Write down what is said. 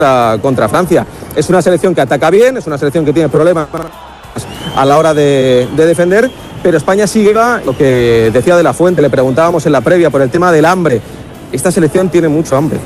contra Francia. Es una selección que ataca bien, es una selección que tiene problemas a la hora de defender, pero España sigue lo que decía De la Fuente, le preguntábamos en la previa por el tema del hambre. Esta selección tiene mucho hambre.